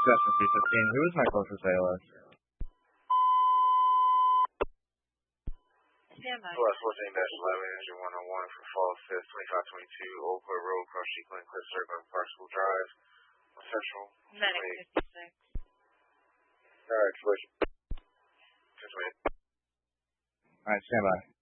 Session 315. Who is my closest ALS? Stand by. Plus 14-11, engine 101 for Falls 5th, 2522, Old Port Road, Cross Sheepland, Cliff Circle, and Park School Drive, Central. Medic 56. Alright, switch. Just wait. Alright, stand by.